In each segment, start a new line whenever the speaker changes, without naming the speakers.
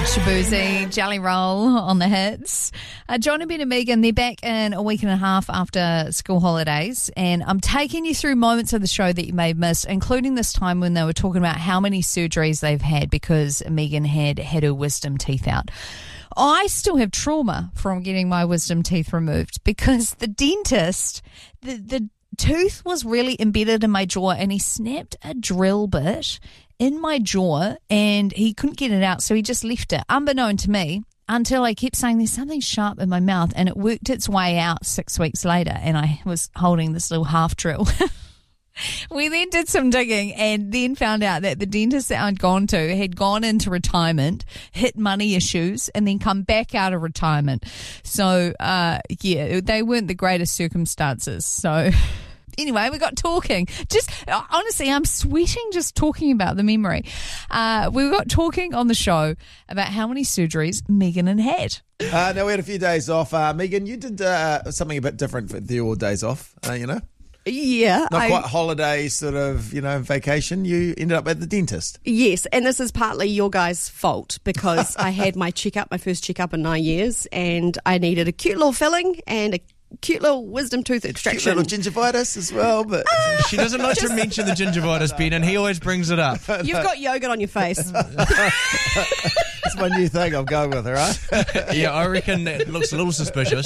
Shaboozey, Jelly Roll on the hits. John, Ben and Megan, they're back in a week and a half after school holidays, and I'm taking you through moments of the show that you may have missed, including this time when they were talking about how many surgeries they've had because Megan had her wisdom teeth out. I still have trauma from getting my wisdom teeth removed because the dentist, the tooth was really embedded in my jaw and he snapped a drill bit in my jaw and he couldn't get it out, so he just left it, unbeknown to me, until I kept saying there's something sharp in my mouth, and it worked its way out 6 weeks later and I was holding this little half drill. We then did some digging and then found out that the dentist that I'd gone to had gone into retirement, hit money issues, and then come back out of retirement. So, they weren't the greatest circumstances. So, anyway, we got talking. Just, honestly, I'm sweating just talking about the memory. We got talking on the show about how many surgeries Megan had.
Now, we had a few days off. Megan, you did something a bit different for your days off,
Yeah.
Not quite holiday sort of, vacation. You ended up at the dentist.
Yes, and this is partly your guys' fault because I had my first checkup in 9 years, and I needed a cute little filling and a cute little wisdom tooth extraction.
Cute little gingivitis as well, but
she doesn't like to mention the gingivitis, Ben, and he always brings it up.
You've got yogurt on your face.
That's my new thing. I'm going with, all right?
Yeah, I reckon it looks a little suspicious.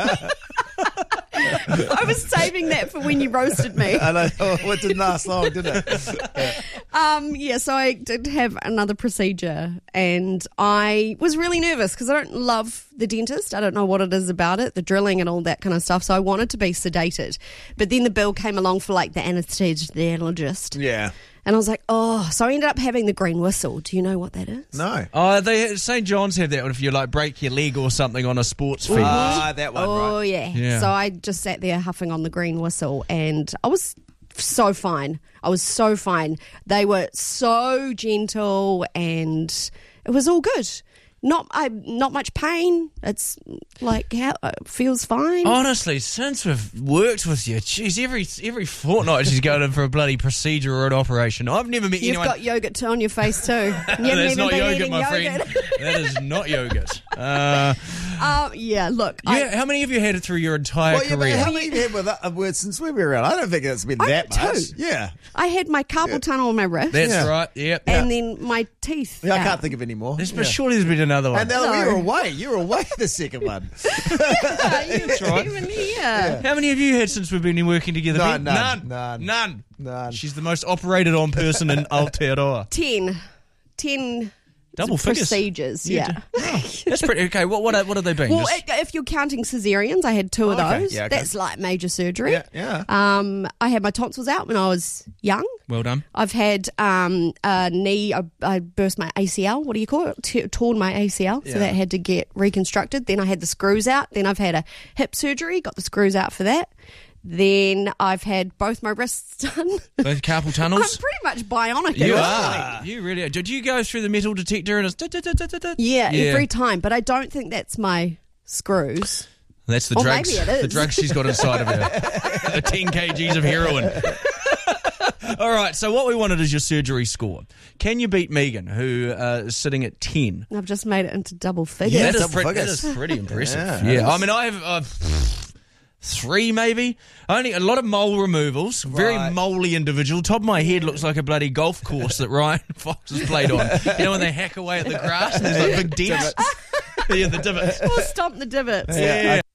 I was saving that for when you roasted me.
I know. Well, it didn't last long, did it?
So I did have another procedure and I was really nervous because I don't love the dentist. I don't know what it is about it, the drilling and all that kind of stuff. So I wanted to be sedated. But then the bill came along for like the anesthesiologist.
Yeah.
And I was like, so I ended up having the green whistle. Do you know what that is?
No.
St. John's have that if you break your leg or something on a sports field.
That one, right.
Oh, yeah. So I just sat there huffing on the green whistle and I was so fine. They were so gentle and it was all good. Not much pain. It's like how it feels fine.
Honestly, since we've worked with you, geez, every fortnight she's going in for a bloody procedure or an operation. I've never met anyone.
You've got yogurt on your face too.
That's not yogurt, my friend. That is not yogurt.
Look.
How many have you had it through your entire career?
How many have you had with since we've been around? I don't think it's been that much. Yeah.
I had my carpal tunnel on my wrist.
That's right. Yep.
And then my teeth.
Yeah, I can't think of any more.
Surely there's been another one.
And now you were away. You were away the second one.
That's right. Even here.
Yeah. How many have you had since we've been working together?
None.
She's the most operated on person in Aotearoa.
10
double
procedures, yeah.
That's pretty okay. What have they been?
Well, if you're counting cesareans, I had 2 of those.
Yeah, okay.
That's like major surgery.
Yeah.
I had my tonsils out when I was young.
Well done.
I've had a knee. I burst my ACL. What do you call it? Torn my ACL, so that had to get reconstructed. Then I had the screws out. Then I've had a hip surgery. Got the screws out for that. Then I've had both my wrists done.
Both carpal tunnels?
I'm pretty much bionic.
You are. You really are. Did you go through the metal detector and it's...
Yeah, every time. But I don't think that's my screws.
That's the drugs.
Maybe it is.
The drugs she's got inside of her. The 10 kgs of heroin. All right, so what we wanted is your surgery score. Can you beat Megan, who is sitting at 10?
I've just made it into double figures.
Yeah, that is pretty impressive. Yeah. I mean, I have... 3 maybe. Only a lot of mole removals. Very moley individual. Top of my head looks like a bloody golf course that Ryan Fox has played on. You know when they hack away at the grass and there's like big dents? Yeah, the divots.
We'll stomp the divots.
Yeah.